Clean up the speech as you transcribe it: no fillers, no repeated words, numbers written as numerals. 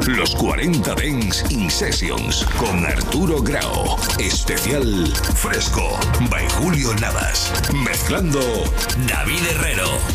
Los 40 Dance In Sessions con Arturo Grau. Especial Fresco by Julio Navas. Mezclando David Herrero.